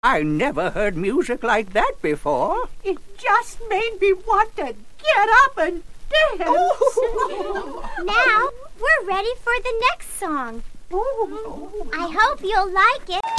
I never heard music like that before. It just made me want to get up and dance. Now, we're ready for the next song. I hope you'll like it.